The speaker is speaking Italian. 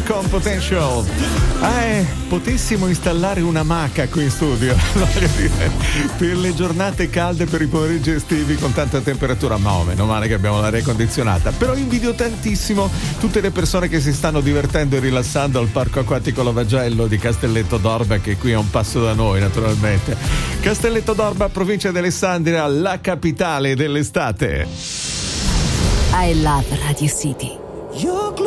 con Potential. Potessimo installare un'amaca qui in studio per le giornate calde, per i pomeriggi estivi con tanta temperatura. Ma meno male che abbiamo l'aria condizionata. Però invidio tantissimo tutte le persone che si stanno divertendo e rilassando al parco acquatico Lavagello di Castelletto d'Orba, che qui è un passo da noi naturalmente. Castelletto d'Orba, provincia di Alessandria, la capitale dell'estate. I love Radio City.